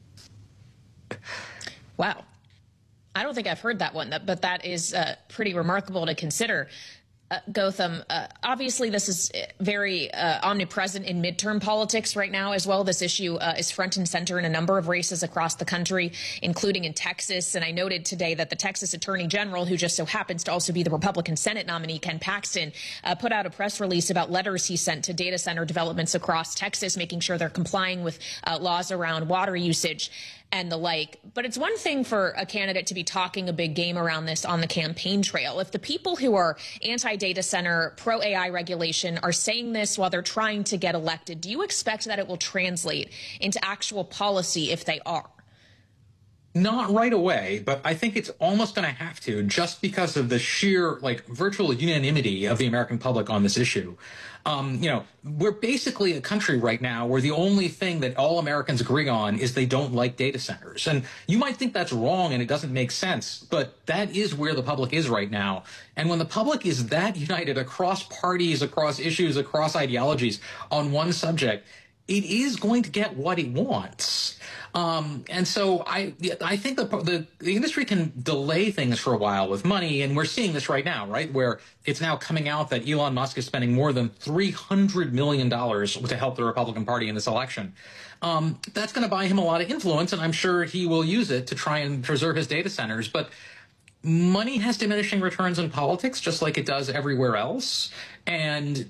Wow. I don't think I've heard that one, but that is pretty remarkable to consider. Gautam, obviously this is very omnipresent in midterm politics right now as well. This issue is front and center in a number of races across the country, including in Texas. And I noted today that the Texas Attorney General, who just so happens to also be the Republican Senate nominee, Ken Paxton, put out a press release about letters he sent to data center developments across Texas, making sure they're complying with laws around water usage and the like. But it's one thing for a candidate to be talking a big game around this on the campaign trail. If the people who are anti-data center, pro-AI regulation are saying this while they're trying to get elected, do you expect that it will translate into actual policy if they are? Not right away, but I think it's almost going to have to, just because of the sheer, virtual unanimity of the American public on this issue. We're basically a country right now where the only thing that all Americans agree on is they don't like data centers. And you might think that's wrong and it doesn't make sense, but that is where the public is right now. And when the public is that united across parties, across issues, across ideologies on one subject, it is going to get what it wants. And so I think the industry can delay things for a while with money, and we're seeing this right now, right, where it's now coming out that Elon Musk is spending more than $300 million to help the Republican Party in this election. That's going to buy him a lot of influence, and I'm sure he will use it to try and preserve his data centers. But money has diminishing returns in politics, just like it does everywhere else. And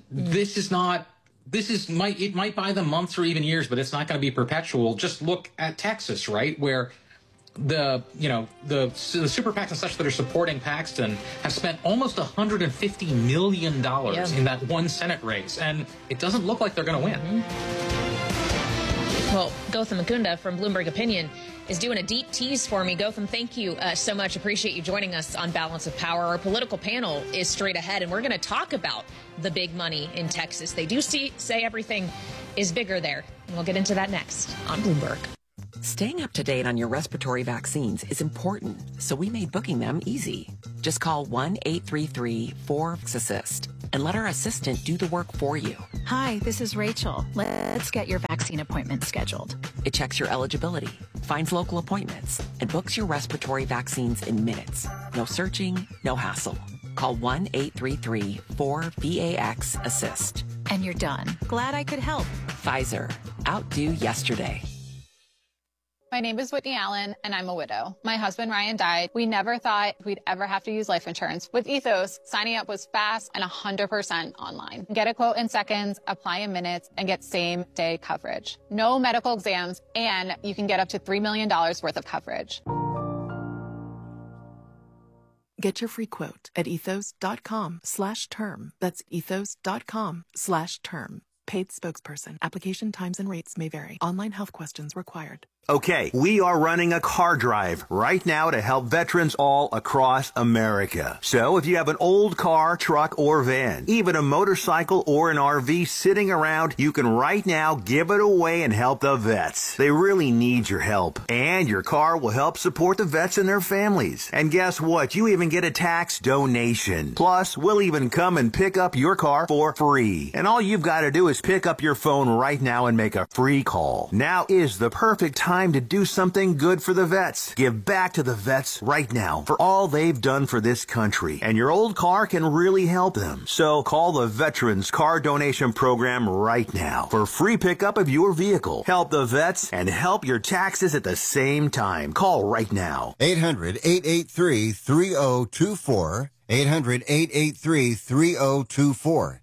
it might buy them months or even years, but it's not going to be perpetual. Just look at Texas, right, where the super PACs and such that are supporting Paxton have spent almost $150 million in that one Senate race, and it doesn't look like they're going to win. Well, Gautam Mukunda from Bloomberg Opinion is doing a deep tease for me. Gautam, thank you so much. Appreciate you joining us on Balance of Power. Our political panel is straight ahead, and we're going to talk about the big money in Texas. They do say everything is bigger there. And we'll get into that next on Bloomberg. Staying up to date on your respiratory vaccines is important, so we made booking them easy. Just call 1-833-4-ASSIST and let our assistant do the work for you. Hi, this is Rachel. Let's get your vaccine appointment scheduled. It checks your eligibility, finds local appointments, and books your respiratory vaccines in minutes. No searching, no hassle. Call 1-833-4-VAX-ASSIST. And you're done. Glad I could help. Pfizer. Outdo yesterday. My name is Whitney Allen, and I'm a widow. My husband, Ryan, died. We never thought we'd ever have to use life insurance. With Ethos, signing up was fast and 100% online. Get a quote in seconds, apply in minutes, and get same-day coverage. No medical exams, and you can get up to $3 million worth of coverage. Get your free quote at ethos.com/term. That's ethos.com/term. Paid spokesperson. Application times and rates may vary. Online health questions required. Okay, we are running a car drive right now to help veterans all across America. So if you have an old car, truck, or van, even a motorcycle or an RV sitting around, you can right now give it away and help the vets. They really need your help. And your car will help support the vets and their families. And guess what? You even get a tax donation. Plus, we'll even come and pick up your car for free. And all you've got to do is pick up your phone right now and make a free call. Now is the perfect time to do something good for the vets. Give back to the vets right now for all they've done for this country. And your old car can really help them. So call the Veterans Car Donation Program right now for free pickup of your vehicle. Help the vets and help your taxes at the same time. Call right now. 800-883-3024. 800-883-3024.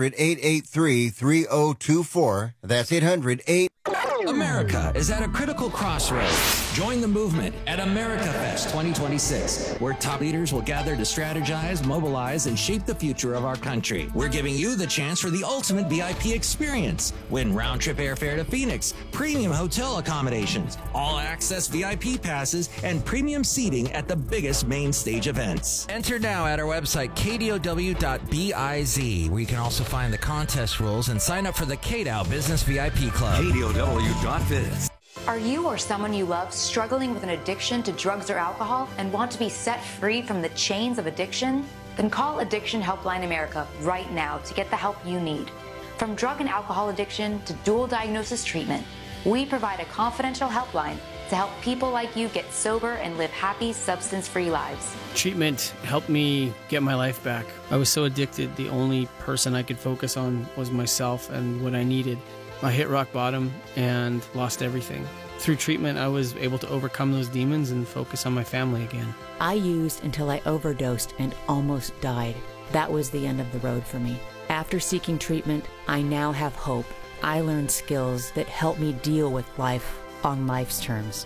800-883-3024. That's 800-8... America is at a critical crossroads. Join the movement at AmericaFest 2026, where top leaders will gather to strategize, mobilize, and shape the future of our country. We're giving you the chance for the ultimate VIP experience. Win round-trip airfare to Phoenix, premium hotel accommodations, all-access VIP passes, and premium seating at the biggest main stage events. Enter now at our website, kdow.biz, where you can also find the contest rules and sign up for the KDOW Business VIP Club. KDOW.biz. Are you or someone you love struggling with an addiction to drugs or alcohol and want to be set free from the chains of addiction? Then call Addiction Helpline America right now to get the help you need. From drug and alcohol addiction to dual diagnosis treatment, we provide a confidential helpline to help people like you get sober and live happy, substance-free lives. Treatment helped me get my life back. I was so addicted, the only person I could focus on was myself and what I needed. I hit rock bottom and lost everything. Through treatment, I was able to overcome those demons and focus on my family again. I used until I overdosed and almost died. That was the end of the road for me. After seeking treatment, I now have hope. I learned skills that help me deal with life on life's terms.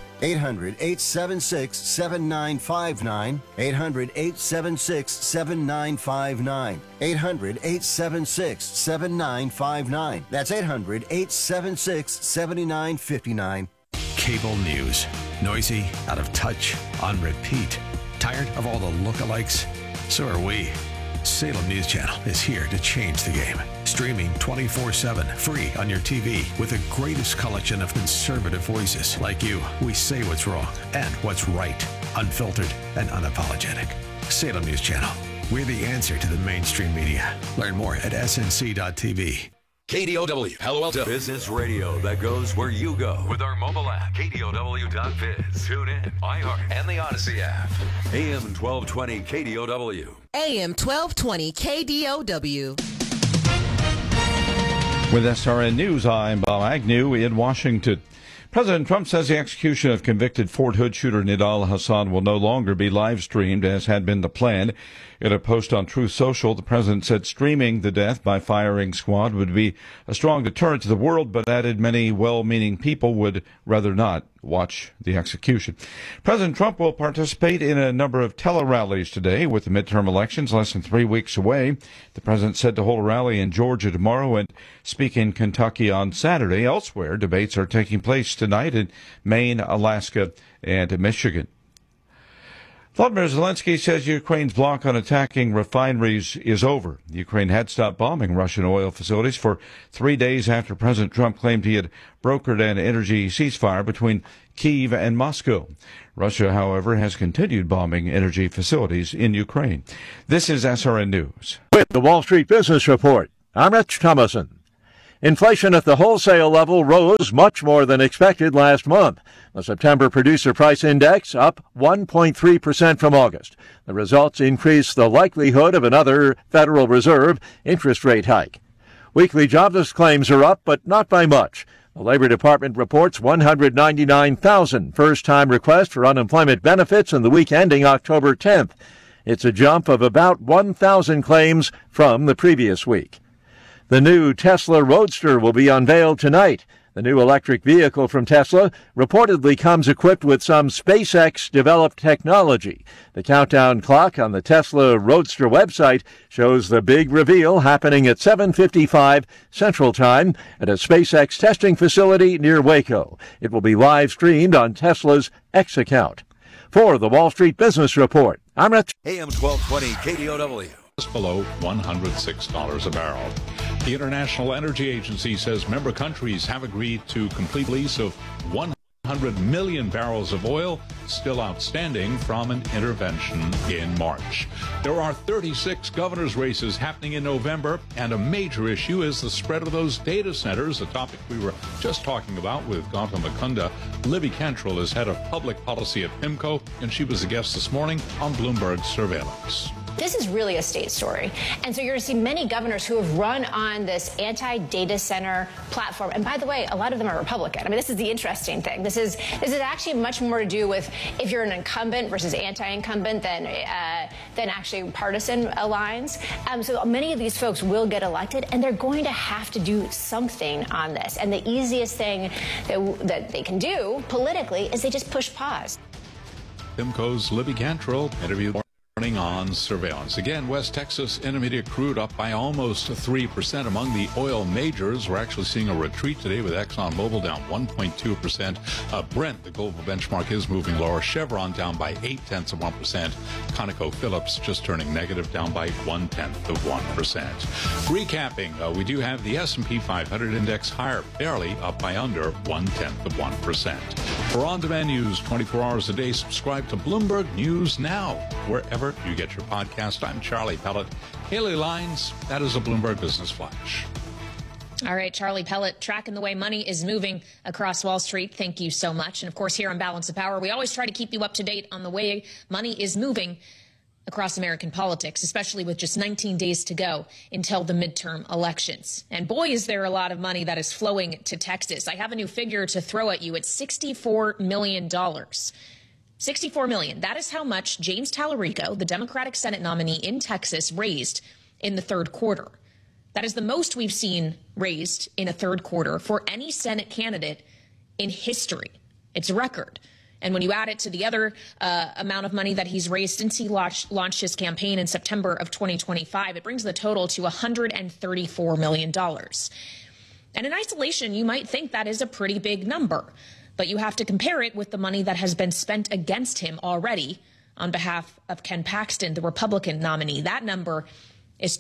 800-876-7959. 800-876-7959. 800-876-7959. That's 800-876-7959. Cable news. Noisy, out of touch, on repeat. Tired of all the lookalikes? So are we. Salem News Channel is here to change the game. Streaming 24/7, free on your TV with the greatest collection of conservative voices like you. We say what's wrong and what's right, unfiltered and unapologetic. Salem News Channel. We're the answer to the mainstream media. Learn more at snc.tv. KDOW, Palo Alto. Business radio that goes where you go. With our mobile app, KDOW.biz. Tune in, iHeart, and the Odyssey app. AM 1220 KDOW. AM 1220 KDOW. With SRN News, I'm Bob Agnew in Washington. President Trump says the execution of convicted Fort Hood shooter Nidal Hasan will no longer be live-streamed, as had been the plan. In a post on Truth Social, the president said streaming the death by firing squad would be a strong deterrent to the world, but added many well-meaning people would rather not watch the execution. President Trump will participate in a number of tele-rallies today, with the midterm elections less than 3 weeks away. The president said to hold a rally in Georgia tomorrow and speak in Kentucky on Saturday. Elsewhere, debates are taking place tonight in Maine, Alaska, and Michigan. Vladimir Zelensky says Ukraine's block on attacking refineries is over. Ukraine had stopped bombing Russian oil facilities for 3 days after President Trump claimed he had brokered an energy ceasefire between Kyiv and Moscow. Russia, however, has continued bombing energy facilities in Ukraine. This is SRN News. With the Wall Street Business Report, I'm Rich Thomason. Inflation at the wholesale level rose much more than expected last month. The September Producer Price Index up 1.3% from August. The results increase the likelihood of another Federal Reserve interest rate hike. Weekly jobless claims are up, but not by much. The Labor Department reports 199,000 first-time requests for unemployment benefits in the week ending October 10th. It's a jump of about 1,000 claims from the previous week. The new Tesla Roadster will be unveiled tonight. The new electric vehicle from Tesla reportedly comes equipped with some SpaceX-developed technology. The countdown clock on the Tesla Roadster website shows the big reveal happening at 7:55 Central Time at a SpaceX testing facility near Waco. It will be live-streamed on Tesla's X account. For the Wall Street Business Report, I'm Rich. AM 1220 KDOW. Just below $106 a barrel. The International Energy Agency says member countries have agreed to complete lease of 100 million barrels of oil still outstanding from an intervention in March. There are 36 governor's races happening in November, and a major issue is the spread of those data centers, a topic we were just talking about with Gautam Mukunda. Libby Cantrell is head of public policy at PIMCO, and she was a guest this morning on Bloomberg Surveillance. This is really a state story. And so you're going to see many governors who have run on this anti-data center platform. And by the way, a lot of them are Republican. I mean, this is the interesting thing. This is actually much more to do with if you're an incumbent versus anti-incumbent than actually partisan lines. So many of these folks will get elected, and they're going to have to do something on this. And the easiest thing that they can do politically is they just push pause. PIMCO's Libby Cantrell interviewed on surveillance. Again, West Texas Intermediate crude up by almost 3% among the oil majors. We're actually seeing a retreat today with ExxonMobil down 1.2%. Brent, the global benchmark, is moving lower. Chevron down by 0.8%. ConocoPhillips just turning negative, down by 0.1%. Recapping, we do have the S&P 500 index higher, barely up by under 0.1%. For on-demand news 24 hours a day, subscribe to Bloomberg News Now, wherever you get your podcast. I'm Charlie Pellet. Haley Lines, that is a Bloomberg Business Flash. All right, Charlie Pellet, tracking the way money is moving across Wall Street. Thank you so much. And of course, here on Balance of Power, we always try to keep you up to date on the way money is moving across American politics, especially with just 19 days to go until the midterm elections. And boy, is there a lot of money that is flowing to Texas. I have a new figure to throw at you. It's $64 million. $64 million. That is how much James Tallarico, the Democratic Senate nominee in Texas, raised in the third quarter. That is the most we've seen raised in a third quarter for any Senate candidate in history. It's a record. And when you add it to the other amount of money that he's raised since he launched his campaign in September of 2025, it brings the total to $134 million. And in isolation, you might think that is a pretty big number. But you have to compare it with the money that has been spent against him already on behalf of Ken Paxton, the Republican nominee. That number is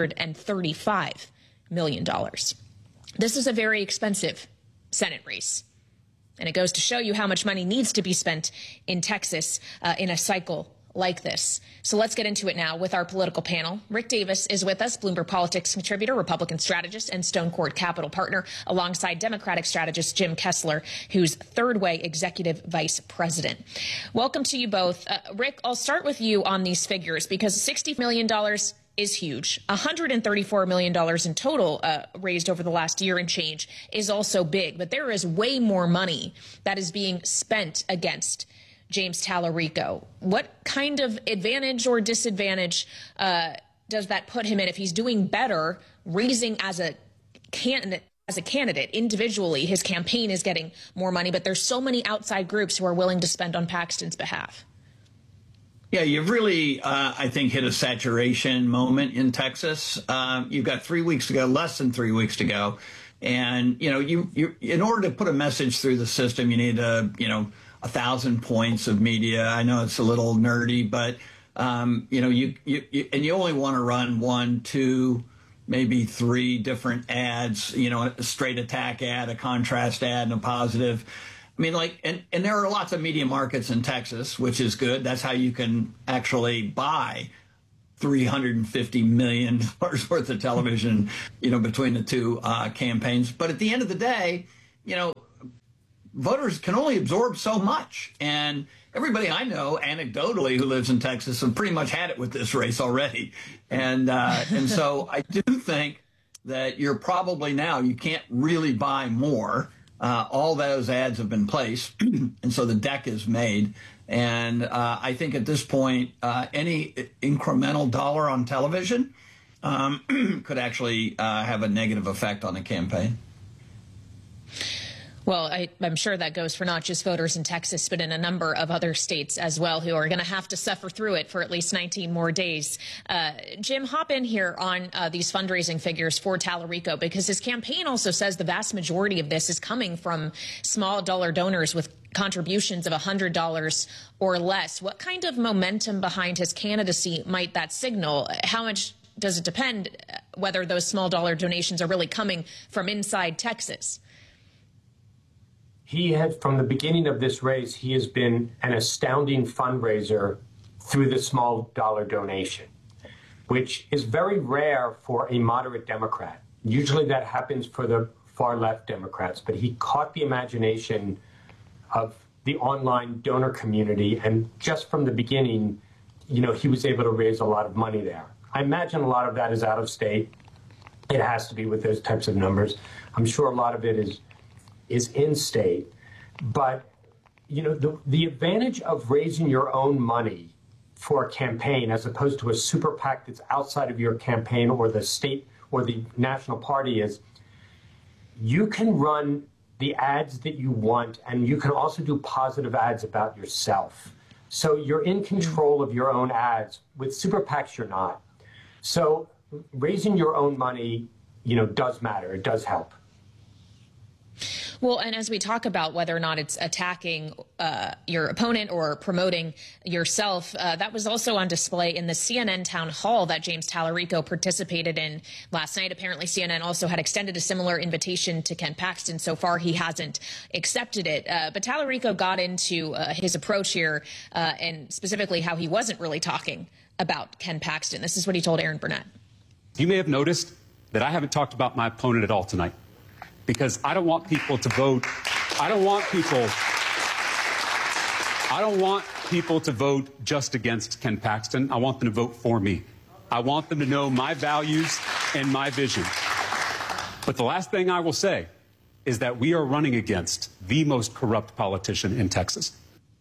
$235 million. This is a very expensive Senate race. And it goes to show you how much money needs to be spent in Texas in a cycle like this. So let's get into it now with our political panel. Rick Davis is with us, Bloomberg Politics contributor, Republican strategist, and Stone Court Capital partner, alongside Democratic strategist Jim Kessler, who's Third Way executive vice president. Welcome to you both. Rick, I'll start with you on these figures because $60 million is huge. $134 million in total raised over the last year and change is also big. But there is way more money that is being spent against James Tallarico. What kind of advantage or disadvantage does that put him in if he's doing better raising as a candidate individually? His campaign is getting more money, but there's so many outside groups who are willing to spend on Paxton's behalf. Yeah, you've really, I think, hit a saturation moment in Texas. You've got 3 weeks to go, less than 3 weeks to go. And, you in order to put a message through the system, you need 1,000 points of media. I know it's a little nerdy, but, you only want to run 1, 2, maybe 3 different ads, a straight attack ad, a contrast ad, and a positive. I mean, and there are lots of media markets in Texas, which is good. That's how you can actually buy $350 million worth of television, between the two campaigns. But at the end of the day, voters can only absorb so much. And everybody I know, anecdotally, who lives in Texas have pretty much had it with this race already. And so I do think that you're probably now, you can't really buy more. All those ads have been placed, and so the deck is made. And I think at this point, any incremental dollar on television could actually have a negative effect on the campaign. Well, I'm sure that goes for not just voters in Texas, but in a number of other states as well, who are going to have to suffer through it for at least 19 more days. Jim, hop in here on these fundraising figures for Tallarico, because his campaign also says the vast majority of this is coming from small dollar donors with contributions of $100 or less. What kind of momentum behind his candidacy might that signal? How much does it depend whether those small dollar donations are really coming from inside Texas? He has, from the beginning of this race, he has been an astounding fundraiser through the small dollar donation, which is very rare for a moderate Democrat. Usually that happens for the far left Democrats, but he caught the imagination of the online donor community. And just from the beginning, he was able to raise a lot of money there. I imagine a lot of that is out of state. It has to be with those types of numbers. I'm sure a lot of it is in state, but the advantage of raising your own money for a campaign as opposed to a super PAC that's outside of your campaign or the state or the national party is you can run the ads that you want, and you can also do positive ads about yourself. So you're in control of your own ads. With super PACs, you're not. So raising your own money, does matter. It does help. Well, and as we talk about whether or not it's attacking your opponent or promoting yourself, that was also on display in the CNN town hall that James Tallarico participated in last night. Apparently, CNN also had extended a similar invitation to Ken Paxton. So far, he hasn't accepted it. But Tallarico got into his approach here and specifically how he wasn't really talking about Ken Paxton. This is what he told Aaron Burnett. You may have noticed that I haven't talked about my opponent at all tonight, because I don't want people to vote. I don't want people to vote just against Ken Paxton. I want them to vote for me. I want them to know my values and my vision. But the last thing I will say is that we are running against the most corrupt politician in Texas.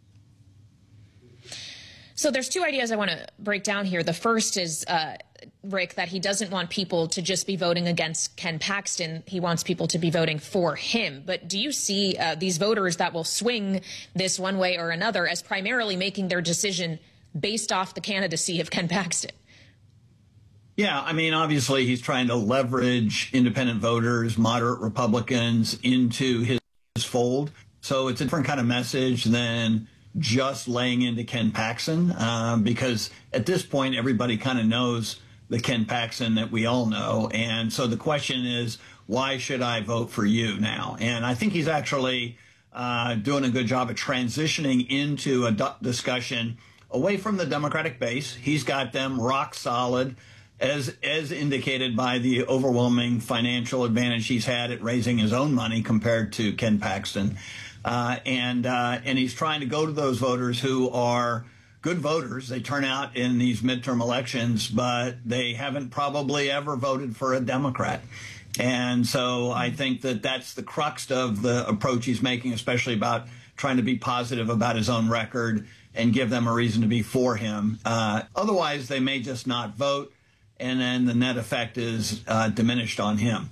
So there's two ideas I want to break down here. The first is, Rick, that he doesn't want people to just be voting against Ken Paxton. He wants people to be voting for him. But do you see these voters that will swing this one way or another as primarily making their decision based off the candidacy of Ken Paxton? Yeah, I mean, obviously he's trying to leverage independent voters, moderate Republicans into his fold. So it's a different kind of message than just laying into Ken Paxton, because at this point, everybody kind of knows the Ken Paxton that we all know. And so the question is, why should I vote for you now? And I think he's actually doing a good job of transitioning into a discussion away from the Democratic base. He's got them rock solid, as indicated by the overwhelming financial advantage he's had at raising his own money compared to Ken Paxton. And he's trying to go to those voters who are good voters. They turn out in these midterm elections, but they haven't probably ever voted for a Democrat. And so I think that that's the crux of the approach he's making, especially about trying to be positive about his own record and give them a reason to be for him. Otherwise, they may just not vote, and then the net effect is diminished on him.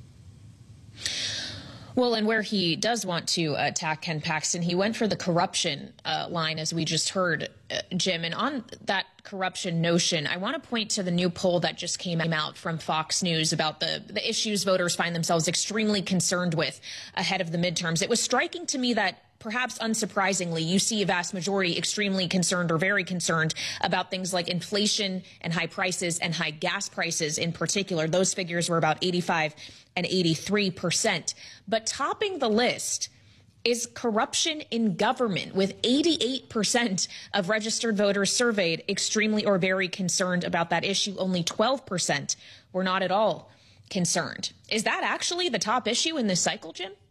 Well, and where he does want to attack Ken Paxton, he went for the corruption line, as we just heard, Jim. And on that corruption notion, I want to point to the new poll that just came out from Fox News about the issues voters find themselves extremely concerned with ahead of the midterms. It was striking to me that, perhaps unsurprisingly, you see a vast majority extremely concerned or very concerned about things like inflation and high prices and high gas prices in particular. Those figures were about 85 and 83%. But topping the list is corruption in government, with 88% of registered voters surveyed extremely or very concerned about that issue. Only 12% were not at all concerned. Is that actually the top issue in this cycle, Jim?